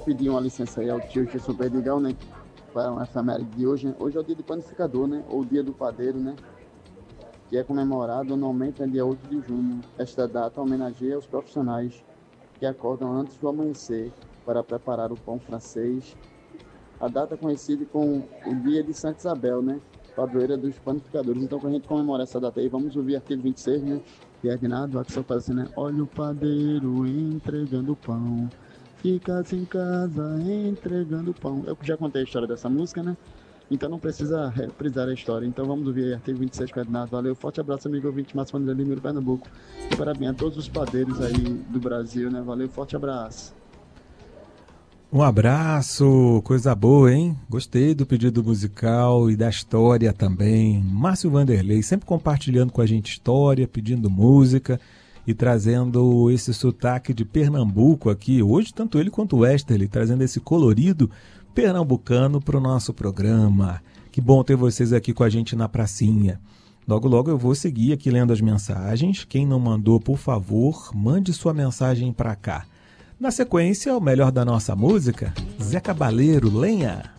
pedir uma licença aí ao tio Gilson Perdigão, né? Para uma efeméride de hoje, né? Hoje é o dia do panificador, né? Ou o dia do padeiro, né? Que é comemorado anualmente no dia 8 de junho. Esta data homenageia os profissionais que acordam antes do amanhecer para preparar o pão francês. A data é conhecida como o dia de Santa Isabel, né? Padroeira dos panificadores. Então, para a gente comemorar essa data aí, vamos ouvir artigo 26, né? Que é Aguinaldo, a que só faz assim, né? Olha o padeiro entregando pão, fica em casa entregando pão. Eu já contei a história dessa música, né? Então não precisa reprisar a história. Então vamos ouvir aí, artigo 26 com Aguinaldo. Valeu, forte abraço, amigo ouvinte, Márcio Vanderlei Limiro, Pernambuco. E parabéns a todos os padeiros aí do Brasil, né? Valeu, forte abraço. Um abraço, coisa boa, hein? Gostei do pedido musical e da história também. Márcio Vanderlei sempre compartilhando com a gente história, pedindo música e trazendo esse sotaque de Pernambuco aqui. Hoje, tanto ele quanto o Westerly, trazendo esse colorido pernambucano para o nosso programa. Que bom ter vocês aqui com a gente na pracinha. Logo, logo eu vou seguir aqui lendo as mensagens. Quem não mandou, por favor, mande sua mensagem para cá. Na sequência, o melhor da nossa música, Zé Cabaleiro, Lenha.